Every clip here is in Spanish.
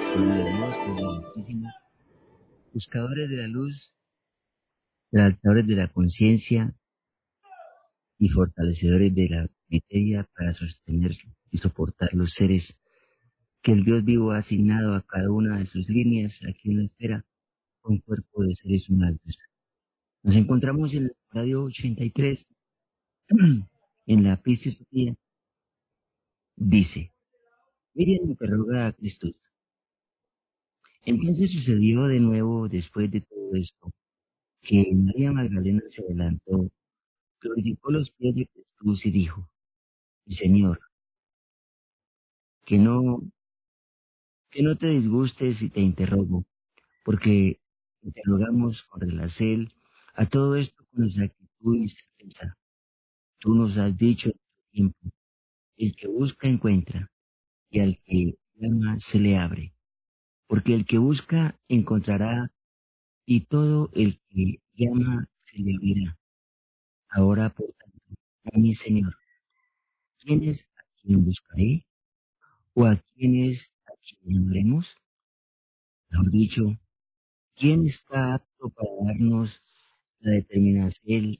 Pueblo de Dios, pueblo del Altísimo, buscadores de la luz, redactadores de la conciencia y fortalecedores de la materia para sostener y soportar los seres que el Dios vivo ha asignado a cada una de sus líneas aquí en la esfera, con cuerpo de seres humanos. Nos encontramos en el radio 83, en la pista Sofía. Dice, Miriam interroga a Cristo. Entonces sucedió de nuevo, después de todo esto, que María Magdalena se adelantó, glorificó los pies de Jesús y dijo, "Mi Señor, que no, que no te disgustes si te interrogo, porque interrogamos con relación a todo esto con exactitud y certeza. Tú nos has dicho en tu tiempo, el que busca encuentra, y al que llama se le abre, porque el que busca encontrará, y todo el que llama se le abrirá. Ahora, por tanto, mi Señor, ¿quién es a quien buscaré? ¿O a quién es a quien llamaremos? Mejor dicho, ¿quién está apto para darnos la determinación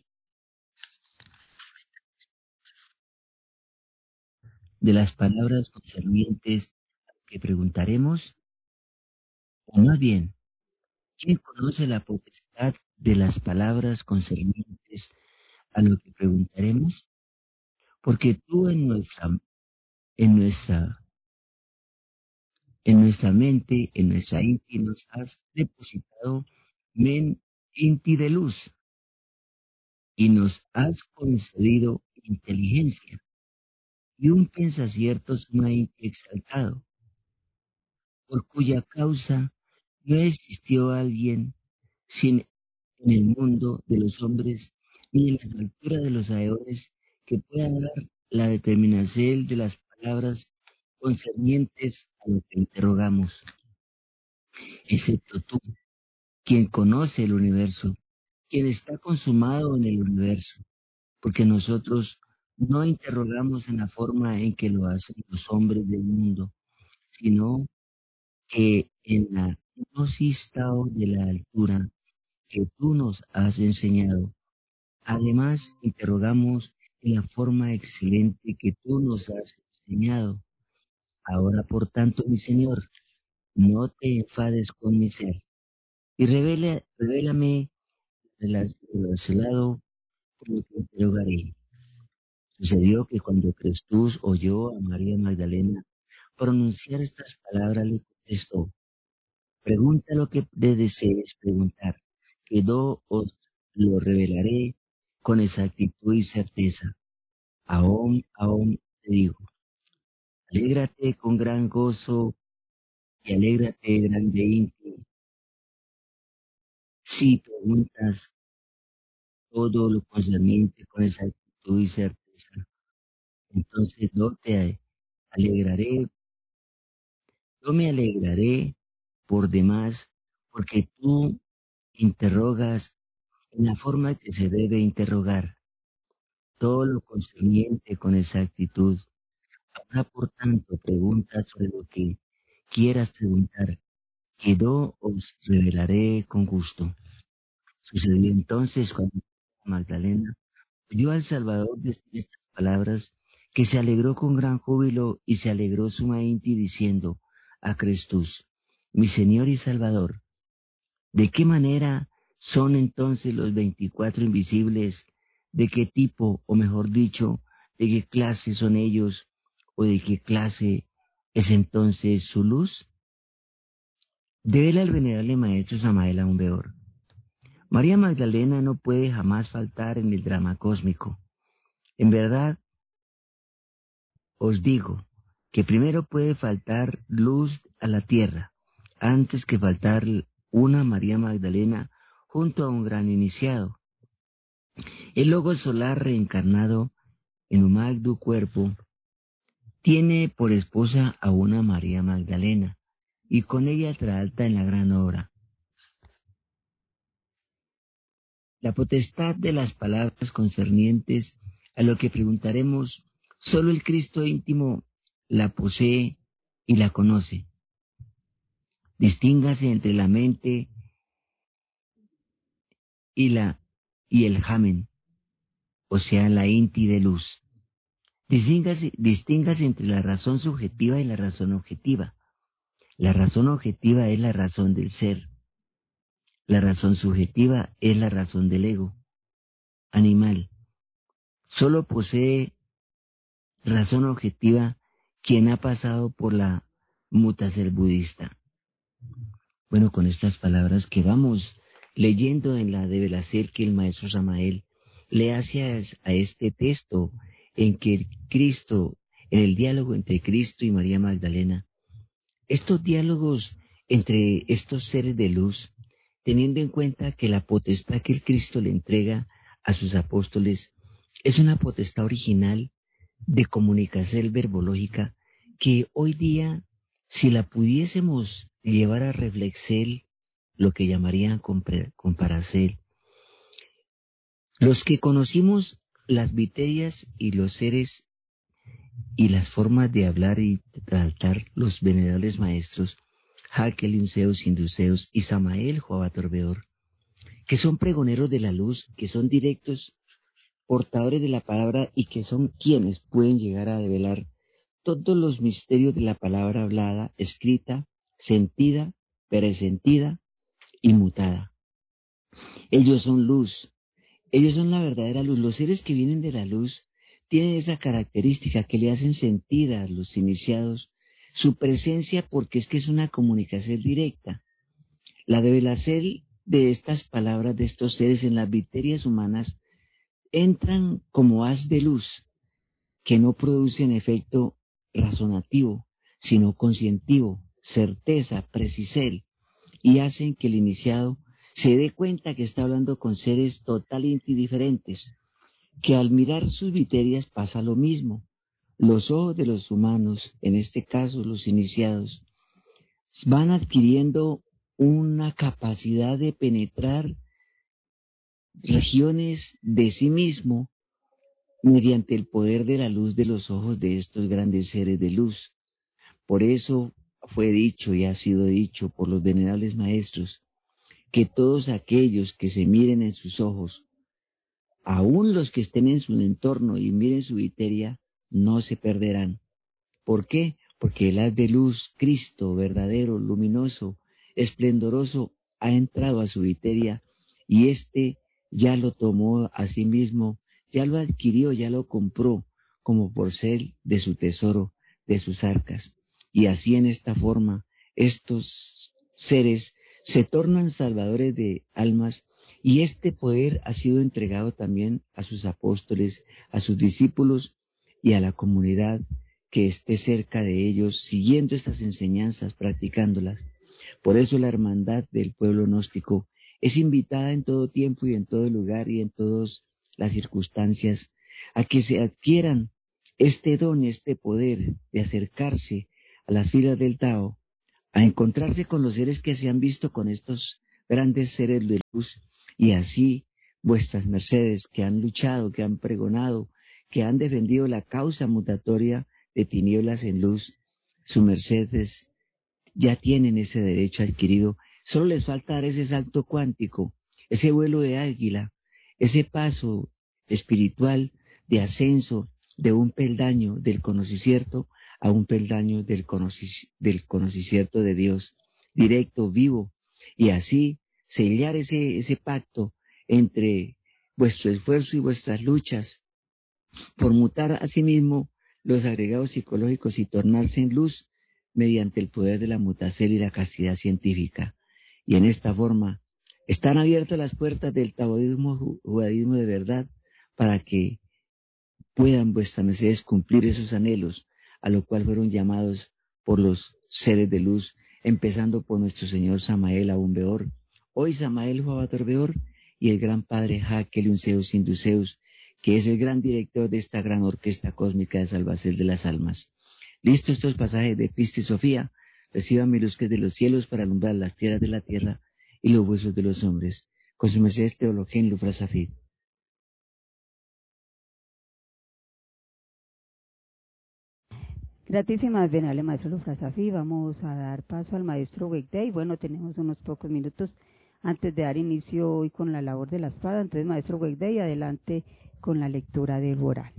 de las palabras concernientes que preguntaremos? O más bien, ¿quién conoce la potestad de las palabras concernientes a lo que preguntaremos? Porque tú en nuestra, en nuestra mente, en nuestra inti, nos has depositado inti de luz y nos has concedido inteligencia y un pensacierto sumamente exaltado, por cuya causa no existió alguien sin en el mundo de los hombres ni en la altura de los aeones que pueda dar la determinación de las palabras concernientes a lo que interrogamos, excepto tú, quien conoce el universo, quien está consumado en el universo, porque nosotros no interrogamos en la forma en que lo hacen los hombres del mundo, sino que en la gnosis tao de la altura que tú nos has enseñado. Además, interrogamos en la forma excelente que tú nos has enseñado. Ahora, por tanto, mi Señor, no te enfades con mi ser y revélame relacionado con lo que interrogaré. Sucedió que cuando Jesús oyó a María Magdalena pronunciar estas palabras, le contestó, pregunta lo que te desees preguntar, que yo os lo revelaré con exactitud y certeza. Aún, aún te digo, alégrate con gran gozo y alégrate grande íntimo. Si preguntas todo lo concerniente con exactitud y certeza, entonces alegraré, yo me alegraré por demás, porque tú interrogas en la forma que se debe interrogar todo lo concerniente con exactitud. Ahora, por tanto, pregunta sobre lo que quieras preguntar, que yo os revelaré con gusto. Sucedió entonces cuando Magdalena oyó al Salvador decir estas palabras, que se alegró con gran júbilo y se alegró sumamente diciendo a Crestus, mi Señor y Salvador, ¿de qué manera son entonces los 24 invisibles? ¿De qué tipo, o mejor dicho, de qué clase son ellos? ¿O de qué clase es entonces su luz? Débele al venerable maestro Samael Aumbeor. María Magdalena no puede jamás faltar en el drama cósmico. En verdad, os digo que primero puede faltar luz a la tierra, antes que faltar una María Magdalena junto a un gran iniciado. El logo solar reencarnado en un magno cuerpo tiene por esposa a una María Magdalena y con ella trata en la gran obra. La potestad de las palabras concernientes a lo que preguntaremos, solo el Cristo íntimo la posee y la conoce. Distíngase entre la mente y el jamen, o sea, la inti de luz. Distíngase entre la razón subjetiva y la razón objetiva. La razón objetiva es la razón del ser. La razón subjetiva es la razón del ego animal. Solo posee razón objetiva quien ha pasado por la mutacer budista. Bueno, con estas palabras que vamos leyendo en la develación que el maestro Samael le hace a este texto en que Cristo, en el diálogo entre Cristo y María Magdalena, estos diálogos entre estos seres de luz, teniendo en cuenta que la potestad que el Cristo le entrega a sus apóstoles es una potestad original de comunicación verbológica que hoy día, si la pudiésemos llevar a reflexel, lo que llamarían comparacel, los que conocimos las viterias y los seres y las formas de hablar y tratar los venerables maestros, Hakel, Unceus, Induceus y Samael, Joabatorbeor, que son pregoneros de la luz, que son directos portadores de la palabra y que son quienes pueden llegar a develar todos los misterios de la palabra hablada, escrita, sentida, presentida y mutada. Ellos son luz, ellos son la verdadera luz. Los seres que vienen de la luz tienen esa característica que le hacen sentir a los iniciados su presencia porque es que es una comunicación directa. La develación de estas palabras de estos seres en las viterias humanas entran como haz de luz que no producen efecto razonativo, sino conscientivo, certeza, precisel, y hacen que el iniciado se dé cuenta que está hablando con seres totalmente diferentes, que al mirar sus viterias pasa lo mismo. Los ojos de los humanos, en este caso los iniciados, van adquiriendo una capacidad de penetrar regiones de sí mismo mediante el poder de la luz de los ojos de estos grandes seres de luz. Por eso fue dicho y ha sido dicho por los venerables maestros que todos aquellos que se miren en sus ojos, aun los que estén en su entorno y miren su viteria, no se perderán. ¿Por qué? Porque el haz de luz, Cristo, verdadero, luminoso, esplendoroso, ha entrado a su viteria y éste ya lo tomó a sí mismo, ya lo adquirió, ya lo compró, como por ser de su tesoro, de sus arcas. Y así en esta forma, estos seres se tornan salvadores de almas y este poder ha sido entregado también a sus apóstoles, a sus discípulos y a la comunidad que esté cerca de ellos, siguiendo estas enseñanzas, practicándolas. Por eso la hermandad del pueblo gnóstico es invitada en todo tiempo y en todo lugar y en todas las circunstancias a que se adquieran este don, este poder de acercarse a las filas del Tao, a encontrarse con los seres que se han visto con estos grandes seres de luz y así vuestras mercedes que han luchado, que han pregonado, que han defendido la causa mutatoria de tinieblas en luz, sus mercedes ya tienen ese derecho adquirido, solo les falta dar ese salto cuántico, ese vuelo de águila, ese paso espiritual de ascenso de un peldaño del conocimiento a un peldaño del conocimiento de Dios, directo, vivo, y así sellar ese pacto entre vuestro esfuerzo y vuestras luchas por mutar a sí mismo los agregados psicológicos y tornarse en luz mediante el poder de la mutación y la castidad científica. Y en esta forma están abiertas las puertas del taoísmo, judaísmo de verdad, para que puedan vuestras mercedes cumplir esos anhelos a lo cual fueron llamados por los seres de luz, empezando por nuestro señor Samael Aumbeor, hoy Samael Joabatorbeor, y el gran padre Hakel Unceus Induceus, que es el gran director de esta gran orquesta cósmica de salvación de las almas. Listo estos pasajes de Pista y Sofía, reciban mi luz que es de los cielos para alumbrar las tierras de la tierra y los huesos de los hombres. Con su merced Teología en Lufrasafid. Gratísimas, venerable maestro Lufrasafi. Vamos a dar paso al maestro Wegday. Bueno, tenemos unos pocos minutos antes de dar inicio hoy con la labor de la espada. Entonces, maestro Wegday, adelante con la lectura del Borán.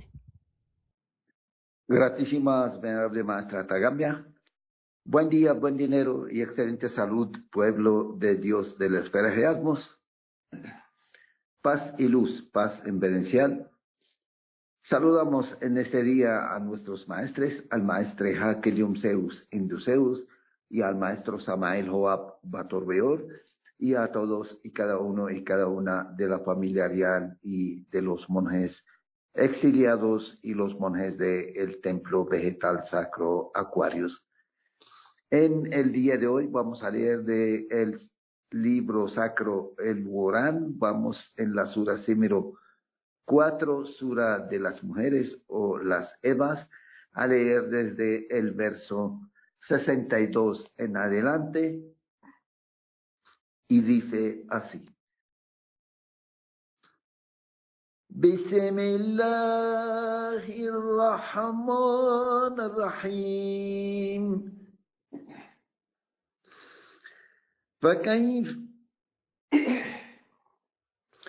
Gratísimas, venerable maestra Tagambia. Buen día, buen dinero y excelente salud, pueblo de Dios de la esfera de Asmos. Paz y luz, paz en Berencial. Saludamos en este día a nuestros maestres, al maestre Hakelium Zeus Induceus y al maestro Samael Joab Batorbeor y a todos y cada uno y cada una de la familia real y de los monjes exiliados y los monjes del templo vegetal sacro Aquarius. En el día de hoy vamos a leer del libro sacro el Borán. Vamos en la sura Símero 4, sura de las mujeres o las Evas, a leer desde el verso 62 en adelante, y dice así: Bismillahirrahmanirrahim. فكيف